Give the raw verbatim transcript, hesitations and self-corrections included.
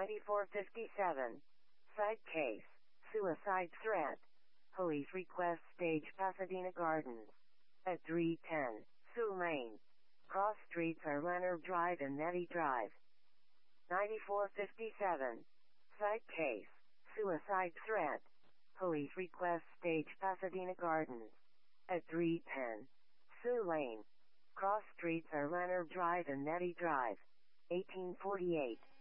ninety-four fifty-seven. Side case. Suicide threat. Police request stage Pasadena Gardens. At three ten. Sioux Lane. Cross streets are Leonard Drive and Nettie Drive. ninety-four fifty-seven. Side case. Suicide threat. Police request stage Pasadena Gardens. At three ten. Sioux Lane. Cross streets are Leonard Drive and Nettie Drive. eighteen forty-eight.